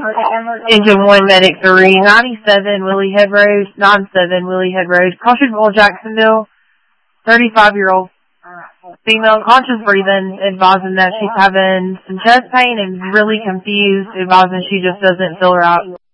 Engine 1, Medic 3, 97 Willie Head Road, 97 Willie Head Road, Cautionville, Jacksonville, 35-year-old female, conscious breathing, advising that she's having some chest pain and really confused, advising she just doesn't feel right.